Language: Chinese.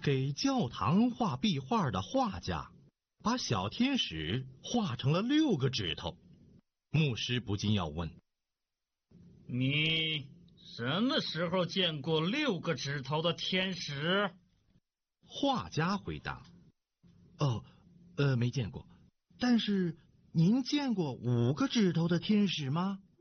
给教堂画壁画的画家把小天使画成了6个指头。牧师不禁要问： 你什么时候见过6个指头的天使？ 画家回答：没见过。但是您见过5个指头的天使吗？